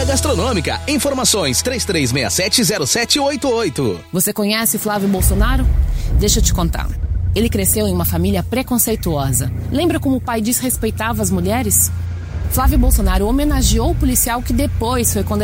Gastronômica. Informações 33670788. Você conhece Flávio Bolsonaro? Deixa eu te contar. Ele cresceu em uma família preconceituosa. Lembra como o pai desrespeitava as mulheres? Flávio Bolsonaro homenageou o policial que depois foi condenado